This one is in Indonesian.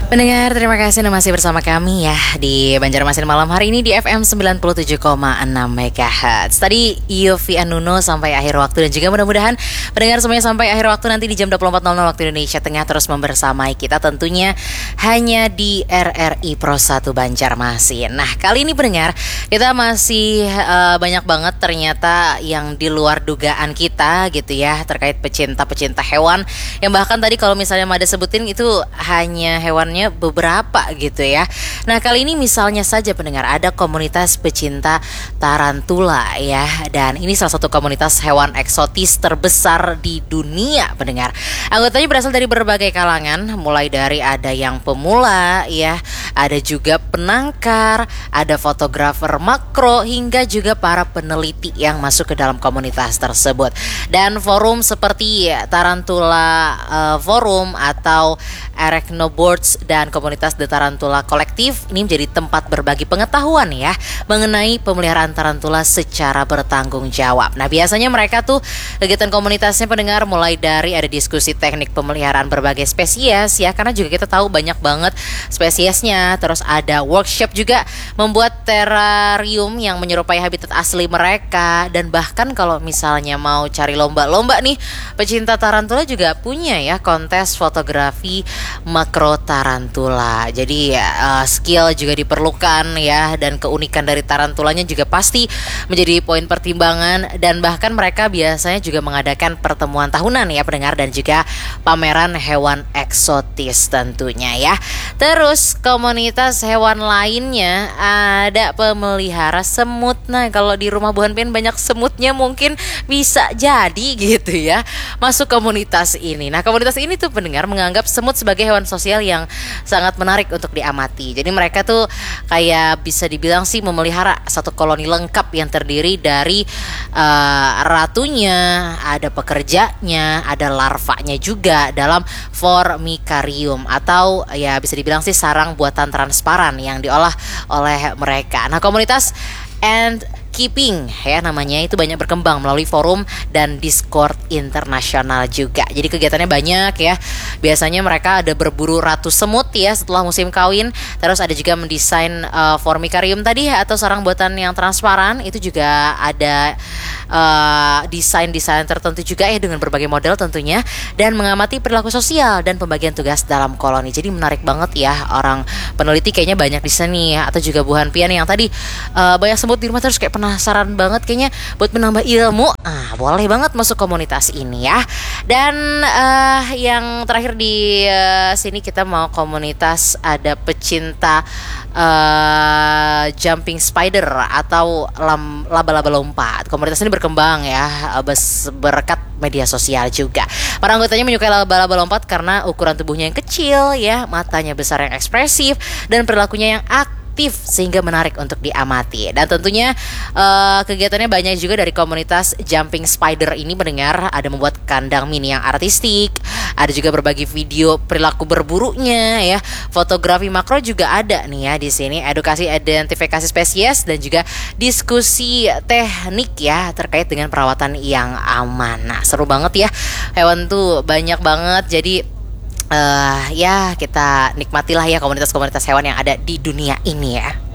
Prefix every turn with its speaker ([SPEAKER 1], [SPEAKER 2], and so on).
[SPEAKER 1] Pendengar, terima kasih Anda masih bersama kami ya di Banjarmasin malam hari ini di FM 97,6 MHz. Tadi Yofi Anuno sampai akhir waktu dan juga mudah-mudahan pendengar semuanya sampai akhir waktu nanti di jam 24.00 waktu Indonesia Tengah terus membersamai kita tentunya hanya di RRI Pro 1 Banjarmasin. Nah, kali ini pendengar, kita masih banyak banget ternyata yang di luar dugaan kita gitu ya terkait pecinta-pecinta hewan yang bahkan tadi kalau misalnya Mada sebutin itu hanya hewannya beberapa gitu ya. Nah, kali ini misalnya saja pendengar ada komunitas pecinta tarantula ya, dan ini salah satu komunitas hewan eksotis terbesar di dunia pendengar. Anggotanya berasal dari berbagai kalangan, mulai dari ada yang pemula ya, ada juga penangkar, ada fotografer makro hingga juga para peneliti yang masuk ke dalam komunitas tersebut. Dan forum seperti Tarantula Forum atau Arachnoboards dan komunitas The Tarantula Collective ini menjadi tempat berbagi pengetahuan ya mengenai pemeliharaan tarantula secara bertanggung jawab. Nah, biasanya mereka tuh kegiatan komunitasnya pendengar mulai dari ada diskusi teknik pemeliharaan berbagai spesies ya, karena juga kita tahu banyak banget spesiesnya. Terus ada workshop juga membuat terarium yang menyerupai habitat asli mereka, dan bahkan kalau misalnya mau cari lomba-lomba nih, pecinta tarantula juga punya ya kontes fotografi makro tarantula. Jadi skill juga diperlukan ya, dan keunikan dari tarantulanya juga pasti menjadi poin pertimbangan, dan bahkan mereka biasanya juga mengadakan pertemuan tahunan ya pendengar, dan juga pameran hewan eksotis tentunya ya. Terus komunitas hewan lainnya ada pemelihara semut. Nah, kalau di rumah Bu Hanpin banyak semutnya mungkin bisa jadi gitu ya masuk komunitas ini. Nah, komunitas ini tuh pendengar menganggap semut sebagai hewan sosial yang sangat menarik untuk diamati. Jadi mereka tuh kayak bisa dibilang sih memelihara satu koloni lengkap yang terdiri dari ratunya, ada pekerjanya, ada larvanya juga dalam formicarium atau ya bisa dibilang sih sarang buatan transparan yang diolah oleh mereka. Nah, komunitas and keeping ya namanya itu banyak berkembang melalui forum dan Discord internasional juga. Jadi kegiatannya banyak ya. Biasanya mereka ada berburu ratu semut ya setelah musim kawin. Terus ada juga mendesain formicarium tadi atau sarang buatan yang transparan. Itu juga ada desain-desain tertentu juga ya dengan berbagai model tentunya, dan mengamati perilaku sosial dan pembagian tugas dalam koloni. Jadi menarik banget ya, orang peneliti kayaknya banyak di sini ya, atau juga Bu Hanpian yang tadi banyak semut di rumah terus kayak penasaran banget kayaknya buat menambah ilmu. Boleh banget masuk komunitas ini ya. Dan yang terakhir di sini kita mau komunitas ada pecinta jumping spider atau laba-laba lompat. Komunitas ini berkembang ya berkat media sosial juga. Para anggotanya menyukai laba-laba lompat karena ukuran tubuhnya yang kecil ya, matanya besar yang ekspresif, dan perilakunya yang aktif sehingga menarik untuk diamati. Dan tentunya kegiatannya banyak juga dari komunitas jumping spider ini mendengar, ada membuat kandang mini yang artistik, ada juga berbagi video perilaku berburunya ya, fotografi makro juga ada nih ya di sini, edukasi identifikasi spesies, dan juga diskusi teknik ya terkait dengan perawatan yang aman. Nah, seru banget ya, hewan tuh banyak banget. Jadi ya kita nikmatilah ya komunitas-komunitas hewan yang ada di dunia ini ya.